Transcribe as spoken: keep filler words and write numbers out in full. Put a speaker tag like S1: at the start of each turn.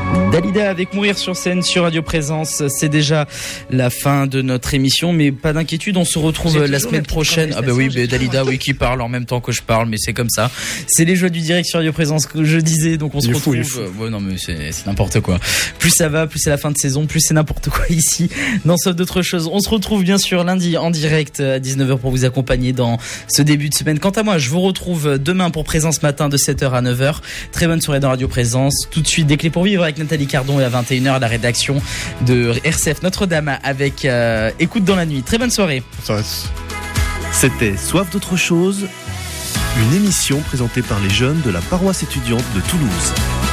S1: Dalida avec Mourir sur scène sur Radio Présence, c'est déjà la fin de notre émission, mais pas d'inquiétude, on se retrouve la semaine prochaine. Ah bah oui, bah Dalida, oui, qui parle en même temps que je parle, mais c'est comme ça. C'est les joies du direct sur Radio Présence que je disais, donc on se retrouve. Euh, ouais, non mais c'est, c'est n'importe quoi. Plus ça va, plus c'est la fin de saison, plus c'est n'importe quoi ici. Non, sauf d'autres choses. On se retrouve bien sûr lundi en direct à dix-neuf heures pour vous accompagner dans ce début de semaine. Quant à moi, je vous retrouve demain pour Présence Matin de sept heures à neuf heures. Très bonne soirée dans Radio Présence. Tout de suite, des clés pour vivre avec Nathalie Cardon et à vingt et une heures la rédaction de R C F Notre-Dame avec euh, Écoute dans la nuit. Très bonne soirée.
S2: C'était Soif d'autre chose, une émission présentée par les jeunes de la paroisse étudiante de Toulouse.